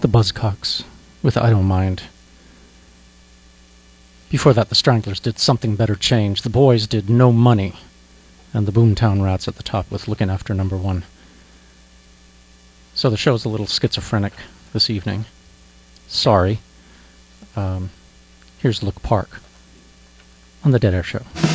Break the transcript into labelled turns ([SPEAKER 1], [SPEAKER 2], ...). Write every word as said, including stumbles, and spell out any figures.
[SPEAKER 1] the Buzzcocks with I Don't Mind. Before that, the Stranglers did Something Better Change. The Boys did No Money. And the Boomtown Rats at the top with Looking After Number One. So the show's a little schizophrenic this evening. Sorry. Um, here's Look Park on The Dead Air Show.